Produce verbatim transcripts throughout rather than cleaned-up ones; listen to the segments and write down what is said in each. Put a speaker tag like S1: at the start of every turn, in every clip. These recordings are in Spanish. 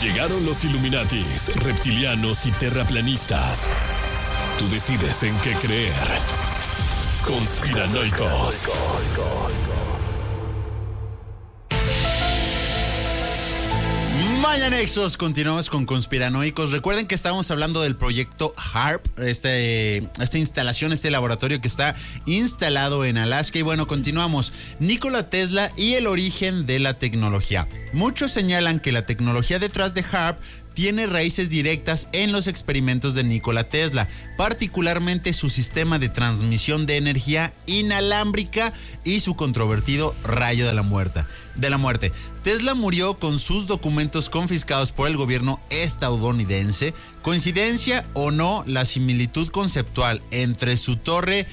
S1: Llegaron los Illuminatis, reptilianos y terraplanistas. Tú decides en qué creer. Conspiranoicos.
S2: Mañanexos, continuamos con Conspiranoicos. Recuerden que estábamos hablando del proyecto HAARP, este, esta instalación, este laboratorio que está instalado en Alaska. Y bueno, continuamos. Nikola Tesla y el origen de la tecnología. Muchos señalan que la tecnología detrás de HAARP tiene raíces directas en los experimentos de Nikola Tesla, particularmente su sistema de transmisión de energía inalámbrica y su controvertido rayo de la muerte. De la muerte. Tesla murió con sus documentos confiscados por el gobierno estadounidense. ¿Coincidencia o no la similitud conceptual entre su torre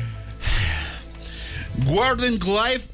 S2: Wardenclyffe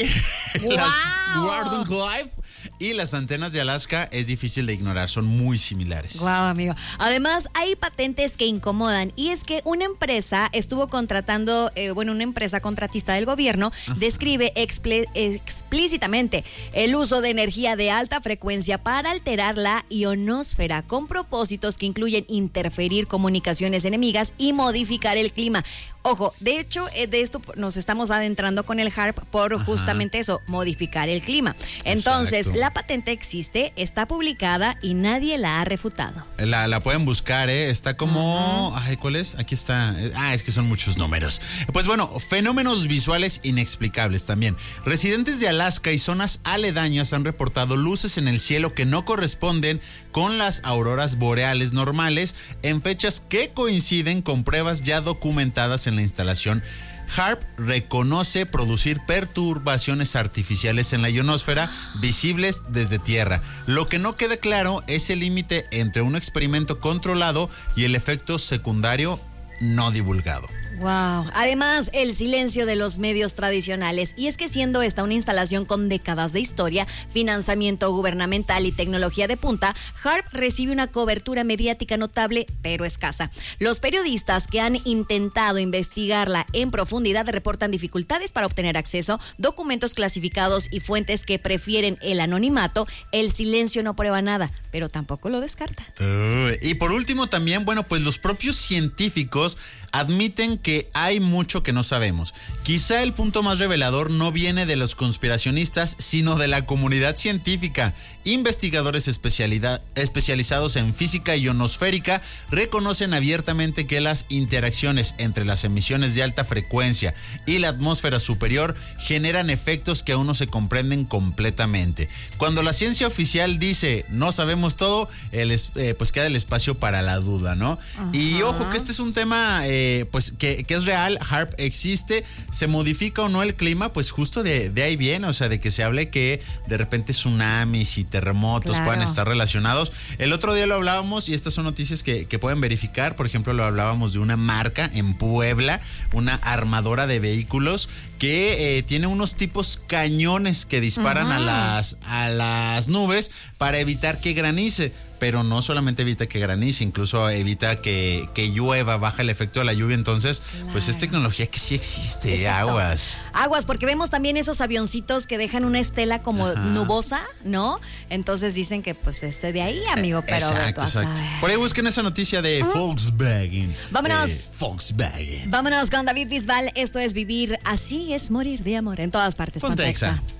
S2: y
S3: wow.
S2: las Wardenclyffe y las antenas de Alaska es difícil de ignorar, son muy similares.
S3: Wow, amigo. Además, hay patentes que incomodan, y es que una empresa estuvo contratando, eh, bueno, una empresa contratista del gobierno describe expl- explícitamente el uso de energía de alta frecuencia para alterar la ionosfera con propósitos que incluyen interferir comunicaciones enemigas y modificar el clima. Ojo, de hecho, de esto nos estamos adentrando con el HAARP por Ajá. justamente eso, modificar el clima. Entonces, Exacto. la patente existe, está publicada y nadie la ha refutado.
S2: La, la pueden buscar, ¿eh? Está como... Ajá. Ay, ¿cuál es? Aquí está. Ah, es que son muchos números. Pues bueno, fenómenos visuales inexplicables también. Residentes de Alaska y zonas aledañas han reportado luces en el cielo que no corresponden con las auroras boreales normales en fechas que coinciden con pruebas ya documentadas en la instalación. HAARP reconoce producir perturbaciones artificiales en la ionosfera visibles desde tierra. Lo que no queda claro es el límite entre un experimento controlado y el efecto secundario no divulgado.
S3: Wow. Además, el silencio de los medios tradicionales. Y es que siendo esta una instalación con décadas de historia, financiamiento gubernamental y tecnología de punta, HAARP recibe una cobertura mediática notable, pero escasa. Los periodistas que han intentado investigarla en profundidad reportan dificultades para obtener acceso, documentos clasificados y fuentes que prefieren el anonimato. El silencio no prueba nada, pero tampoco lo descarta.
S2: Uh, y por último también, bueno, pues los propios científicos admiten que hay mucho que no sabemos. Quizá el punto más revelador no viene de los conspiracionistas, sino de la comunidad científica. Investigadores especialidad, especializados en física ionosférica reconocen abiertamente que las interacciones entre las emisiones de alta frecuencia y la atmósfera superior generan efectos que aún no se comprenden completamente. Cuando la ciencia oficial dice no sabemos todo, el, eh, pues queda el espacio para la duda, ¿no? Ajá. Y ojo que este es un tema eh, pues que, que es real. HAARP existe, se modifica o no el clima, pues justo de, de ahí viene, o sea, de que se hable que de repente tsunamis y terremotos claro. puedan estar relacionados. El otro día lo hablábamos y estas son noticias que, que pueden verificar. Por ejemplo, lo hablábamos de una marca en Puebla, una armadora de vehículos que eh, tiene unos tipos cañones que disparan uh-huh. a las a las nubes para evitar que granice. Pero no solamente evita que granice, incluso evita que, que llueva, baja el efecto de la lluvia. Entonces, claro. pues es tecnología que sí existe. Exacto. Aguas.
S3: Aguas, porque vemos también esos avioncitos que dejan una estela como Ajá. nubosa, ¿no? Entonces dicen que pues este de ahí, amigo, pero...
S2: Exacto, exacto. Por ahí busquen esa noticia de ¿Ah? Volkswagen.
S3: Vámonos.
S2: Eh, Volkswagen.
S3: Vámonos con David Bisbal. Esto es Vivir Así es Morir de Amor en todas partes.
S2: Ponte Exa.